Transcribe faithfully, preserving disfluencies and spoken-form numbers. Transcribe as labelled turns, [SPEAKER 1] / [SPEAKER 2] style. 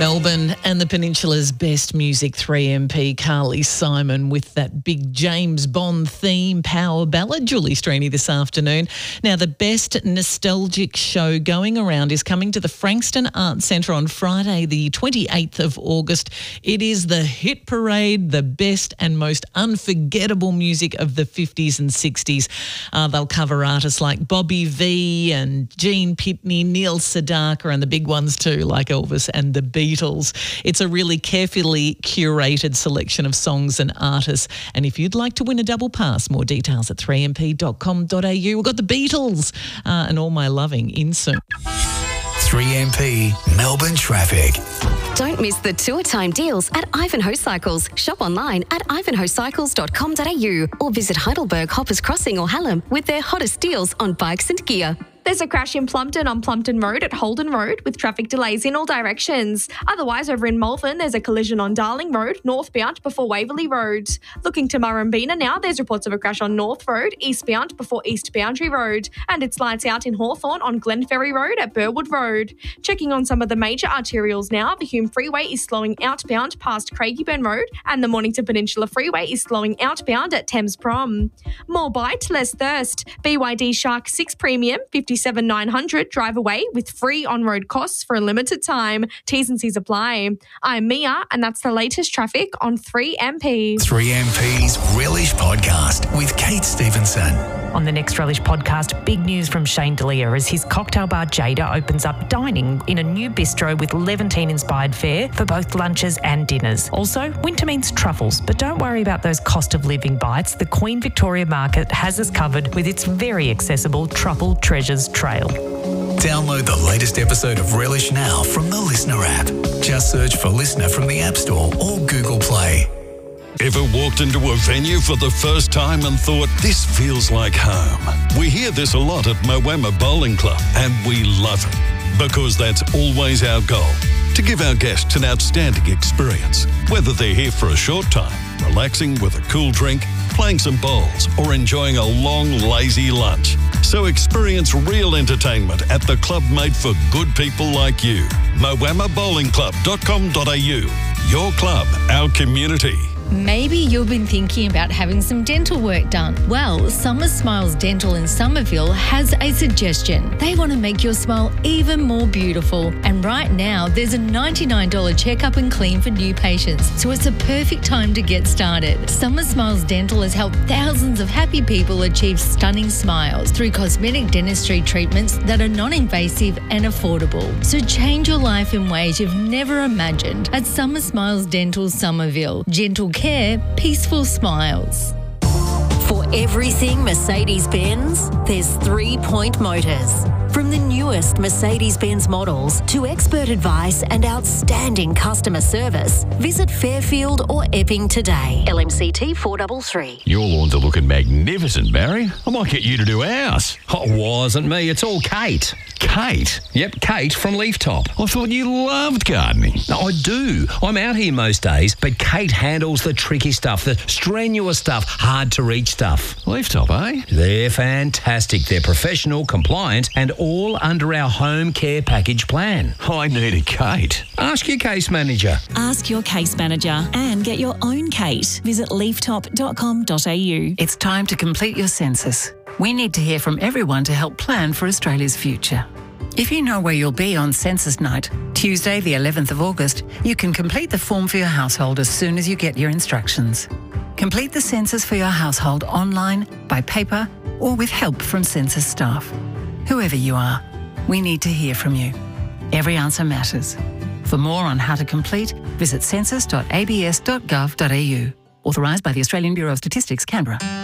[SPEAKER 1] Melbourne and the Peninsula's best music, three M P, Carly Simon with that big James Bond theme power ballad. Julie Streeney this afternoon. Now, the best nostalgic show going around is coming to the Frankston Arts Centre on Friday, the twenty-eighth of August. It is the hit parade, the best and most unforgettable music of the fifties and sixties. Uh, they'll cover artists like Bobby Vee and Gene Pitney, Neil Sedaka, and the big ones too, like Elvis and the Beatles. It's a really carefully curated selection of songs and artists. And if you'd like to win a double pass, more details at three m p dot com dot a u. We've got the Beatles uh, and All My Loving in soon.
[SPEAKER 2] three M P Melbourne traffic.
[SPEAKER 3] Don't miss the tour time deals at Ivanhoe Cycles. Shop online at ivanhoe cycles dot com dot a u or visit Heidelberg, Hoppers Crossing or Hallam with their hottest deals on bikes and gear.
[SPEAKER 4] There's a crash in Plumpton on Plumpton Road at Holden Road with traffic delays in all directions. Otherwise, over in Malvern, there's a collision on Darling Road, northbound before Waverley Road. Looking to Murrumbina now, there's reports of a crash on North Road, eastbound before East Boundary Road. And it's lights out in Hawthorn on Glenferrie Road at Burwood Road. Checking on some of the major arterials now, the Hume Freeway is slowing outbound past Craigieburn Road and the Mornington Peninsula Freeway is slowing outbound at Thames Prom. More bite, less thirst. B Y D Shark six Premium, fifty-seven nine hundred, drive away with free on-road costs for a limited time. T's and C's apply. I'm Mia, and that's the latest traffic on three M P.
[SPEAKER 2] three M P's Relish Podcast with Kate Stevenson.
[SPEAKER 5] On the next Relish Podcast, big news from Shane D'Elia as his cocktail bar Jada opens up dining in a new bistro with Levantine-inspired fare for both lunches and dinners. Also, winter means truffles, but don't worry about those cost of living bites. The Queen Victoria Market has us covered with its very accessible Truffle Treasures Trail.
[SPEAKER 2] Download the latest episode of Relish now from the Listener app. Just search for Listener from the App Store or Google Play.
[SPEAKER 6] Ever walked into a venue for the first time and thought, this feels like home? We hear this a lot at Moama Bowling Club, and we love it because that's always our goal, to give our guests an outstanding experience, whether they're here for a short time, relaxing with a cool drink, playing some bowls, or enjoying a long, lazy lunch. So experience real entertainment at the club made for good people like you. moama bowling club dot com dot a u. Your club, our community.
[SPEAKER 7] Maybe you've been thinking about having some dental work done. Well, Summer Smiles Dental in Somerville has a suggestion. They want to make your smile even more beautiful. And right now, there's a ninety-nine dollars checkup and clean for new patients. So it's a perfect time to get started. Summer Smiles Dental has helped thousands of happy people achieve stunning smiles through cosmetic dentistry treatments that are non-invasive and affordable. So change your life in ways you've never imagined at Summer Smiles Dental Somerville. Gentle care, peaceful smiles.
[SPEAKER 3] For everything Mercedes-Benz, there's Three Point Motors. From the newest Mercedes-Benz models to expert advice and outstanding customer service, visit Fairfield or Epping today. L M C T four three three.
[SPEAKER 8] Your lawns are looking magnificent, Barry. I might get you to do ours.
[SPEAKER 9] Oh, it wasn't me. It's all Kate.
[SPEAKER 8] Kate?
[SPEAKER 9] Yep, Kate from Leaf Top.
[SPEAKER 8] I thought you loved gardening.
[SPEAKER 9] No, I do. I'm out here most days, but Kate handles the tricky stuff, the strenuous stuff, hard to reach stuff.
[SPEAKER 8] Leaf Top, eh?
[SPEAKER 9] They're fantastic. They're professional, compliant, and all under our home care package plan.
[SPEAKER 8] I need a Kate.
[SPEAKER 9] Ask your case manager.
[SPEAKER 10] Ask your case manager and get your own Kate. Visit leaf top dot com dot a u.
[SPEAKER 11] It's time to complete your census. We need to hear from everyone to help plan for Australia's future. If you know where you'll be on census night, Tuesday the eleventh of August, you can complete the form for your household as soon as you get your instructions. Complete the census for your household online, by paper, or with help from census staff. Whoever you are, we need to hear from you. Every answer matters. For more on how to complete, visit census dot a b s dot gov dot a u. Authorised by the Australian Bureau of Statistics, Canberra.